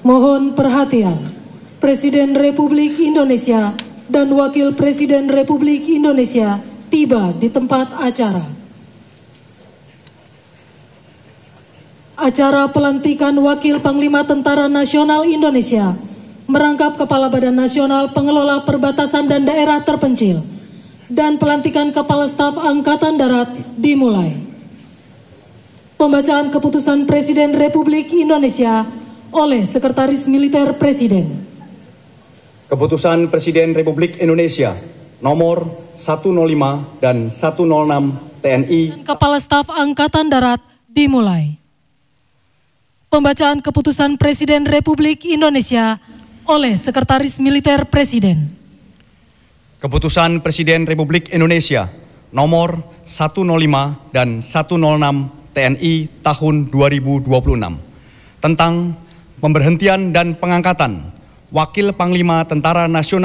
Mohon perhatian, Presiden Republik Indonesia dan Wakil Presiden Republik Indonesia tiba di tempat acara. Acara pelantikan Wakil Panglima Tentara Nasional Indonesia merangkap Kepala Badan Nasional Pengelola Perbatasan dan Daerah Terpencil dan pelantikan Kepala Staf Angkatan Darat dimulai. Pembacaan keputusan Presiden Republik Indonesia oleh Sekretaris Militer Presiden. Keputusan Presiden Republik Indonesia nomor 105 dan 106 TNI dan Kepala Staf Angkatan Darat dimulai. Pembacaan keputusan Presiden Republik Indonesia oleh Sekretaris Militer Presiden. Keputusan Presiden Republik Indonesia nomor 105 dan 106 TNI tahun 2026 tentang pemberhentian dan pengangkatan Wakil Panglima Tentara Nasional